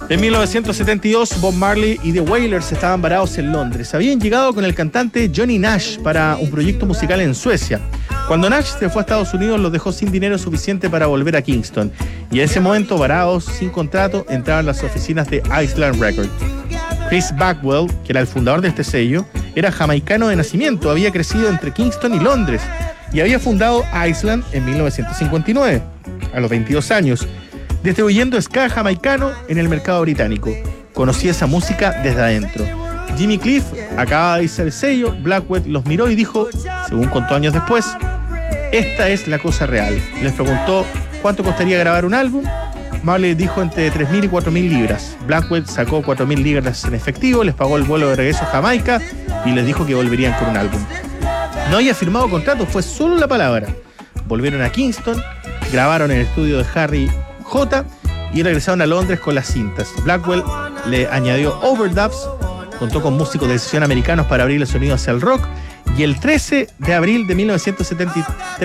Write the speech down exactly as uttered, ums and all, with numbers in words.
En mil novecientos setenta y dos, Bob Marley y The Wailers estaban varados en Londres. Habían llegado con el cantante Johnny Nash para un proyecto musical en Suecia. Cuando Nash se fue a Estados Unidos, los dejó sin dinero suficiente para volver a Kingston. Y en ese momento, varados, sin contrato, entraban a las oficinas de Island Records. Chris Backwell, que era el fundador de este sello, era jamaicano de nacimiento, había crecido entre Kingston y Londres y había fundado Island en mil novecientos cincuenta y nueve, a los veintidós años, distribuyendo ska jamaicano en el mercado británico. Conocía esa música desde adentro. Jimmy Cliff acababa de irse al sello, Blackwell los miró y dijo, según contó años después, esta es la cosa real. Les preguntó cuánto costaría grabar un álbum. Marley dijo entre tres mil y cuatro mil libras. Blackwell sacó cuatro mil libras en efectivo, les pagó el vuelo de regreso a Jamaica y les dijo que volverían con un álbum. No había firmado contrato, fue solo la palabra. Volvieron a Kingston, grabaron en el estudio de Harry J y regresaron a Londres con las cintas. Blackwell le añadió overdubs, contó con músicos de sesión americanos para abrir el sonido hacia el rock y el trece de abril de mil novecientos setenta y tres